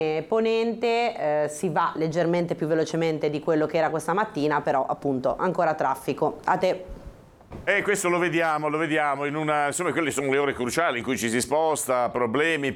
Ponente si va leggermente più velocemente di quello che era questa mattina, però appunto ancora traffico. A te. E questo lo vediamo in una, insomma, quelle sono le ore cruciali in cui ci si sposta, problemi.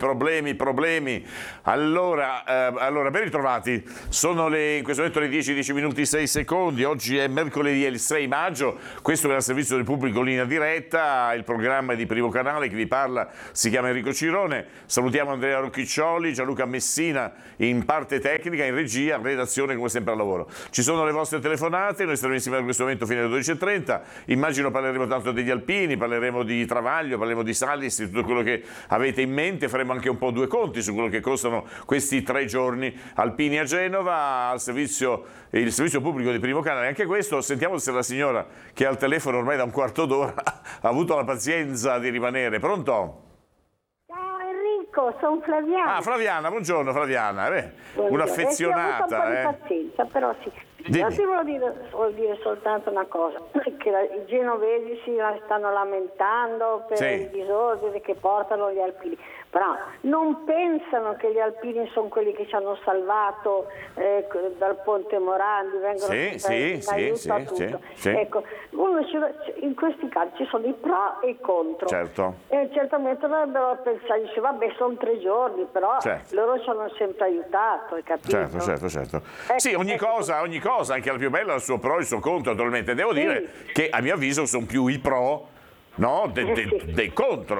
Allora, ben ritrovati, sono in questo momento le 10 minuti 6 secondi, oggi è mercoledì, è il 6 maggio, questo è il servizio del pubblico linea diretta, il programma è di Primo Canale, chi vi parla si chiama Enrico Cirone, salutiamo Andrea Rocchiccioli, Gianluca Messina in parte tecnica, in regia, redazione come sempre al lavoro. Ci sono le vostre telefonate, noi staremo insieme a questo momento fino alle 12:30, immagino parleremo tanto degli alpini, parleremo di Travaglio, parleremo di Salis, di tutto quello che avete in mente, faremo anche un po' due conti su quello che costano questi 3 giorni alpini a Genova, il servizio pubblico di Primo Canale. Anche questo, sentiamo se la signora che è al telefono ormai da un quarto d'ora ha avuto la pazienza di rimanere. Pronto? Ciao Enrico, sono Flaviana. Ah, Flaviana, buongiorno Flaviana, un'affezionata. Ho avuto un po' di pazienza, però sì. Dimmi. Io ti volevo dire soltanto una cosa, che i genovesi si stanno lamentando per il disordine che portano gli alpini, però non pensano che gli alpini sono quelli che ci hanno salvato dal Ponte Morandi, vengono in aiuto a tutto. Ecco, in questi casi ci sono i pro e i contro. Certo. E certamente dovrebbero pensare, dice, vabbè, sono 3 giorni, però loro ci hanno sempre aiutato, hai capito? Certo. Sì, ogni cosa, anche la più bella ha il suo pro e il suo contro, naturalmente. Devo dire che a mio avviso sono più i pro, no, dei contro.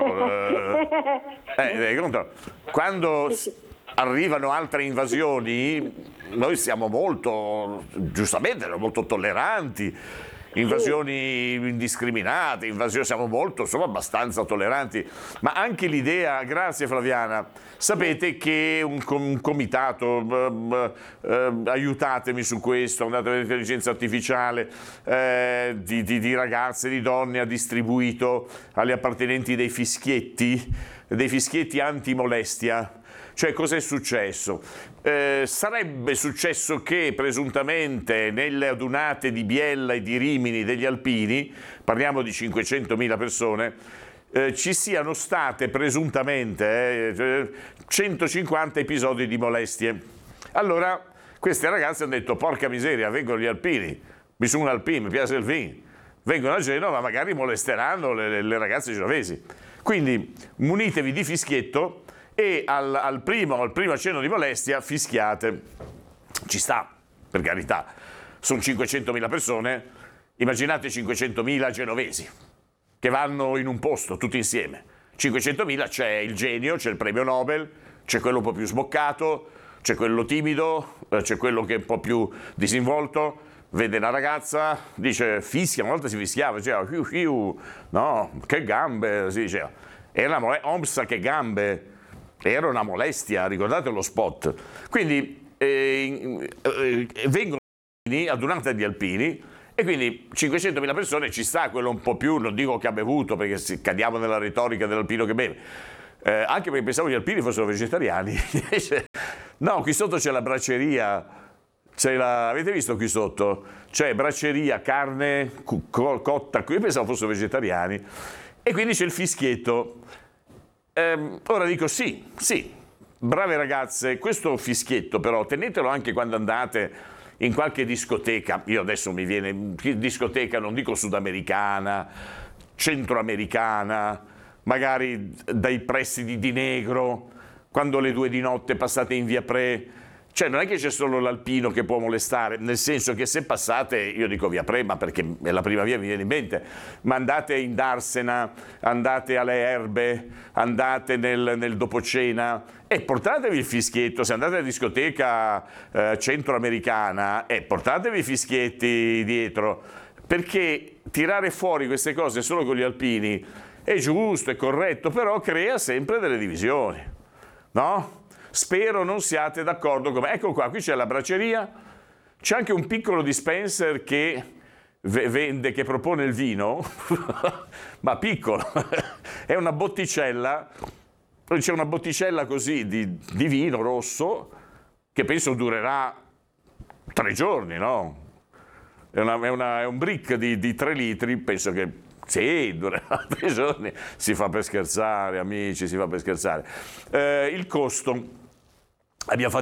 Dei contro. Quando arrivano altre invasioni, noi siamo giustamente molto tolleranti. Invasioni indiscriminate, siamo abbastanza tolleranti, ma anche l'idea, grazie Flaviana, sapete che un comitato, aiutatemi su questo, andate all'intelligenza artificiale, di ragazze, di donne ha distribuito alle appartenenti dei fischietti antimolestia. Cioè, cos'è successo? Sarebbe successo che presuntamente nelle adunate di Biella e di Rimini degli alpini, parliamo di 500.000 persone, ci siano state presuntamente 150 episodi di molestie. Allora queste ragazze hanno detto: porca miseria, vengono gli alpini, mi sono un alpino, mi piace il vino, vengono a Genova, magari molesteranno le ragazze genovesi. Quindi munitevi di fischietto e al primo accenno di molestia fischiate. Ci sta, per carità, sono 500.000 persone, immaginate 500.000 genovesi che vanno in un posto tutti insieme. 500.000, c'è il genio, c'è il premio Nobel, c'è quello un po' più sboccato, c'è quello timido, c'è quello che è un po' più disinvolto, vede una ragazza, dice fischia, una volta si fischiava, diceva no, che gambe, si diceva, era una omsa, che gambe. Era una molestia, ricordate lo spot. Quindi vengono adunate di alpini e quindi 500.000 persone, ci sta quello un po' più, non dico che ha bevuto perché cadiamo nella retorica dell'alpino che beve, anche perché pensavo gli alpini fossero vegetariani. No, qui sotto c'è la braceria, avete visto qui sotto? C'è braceria, carne cotta, io pensavo fossero vegetariani e quindi c'è il fischietto. Ora dico sì, brave ragazze, questo fischietto però tenetelo anche quando andate in qualche discoteca. Io adesso mi viene discoteca, non dico sudamericana, centroamericana, magari dai pressi di Negro, quando alle 2 di notte passate in via Pre. Cioè non è che c'è solo l'alpino che può molestare, nel senso che se passate, io dico via Pre, ma perché è la prima via mi viene in mente, ma andate in Darsena, andate alle Erbe, andate nel dopocena e portatevi il fischietto. Se andate alla discoteca centroamericana, portatevi i fischietti dietro, perché tirare fuori queste cose solo con gli alpini è giusto, è corretto, però crea sempre delle divisioni, no? Spero non siate d'accordo con me. Ecco qua, qui c'è la braceria, c'è anche un piccolo dispenser che vende, che propone il vino, ma piccolo, è una botticella, c'è una botticella così di vino rosso che penso durerà 3 giorni, no? È un brick di 3 litri, penso che sì, durerà 3 giorni, si fa per scherzare, amici, si fa per scherzare. Il costo. Abbiamo fatto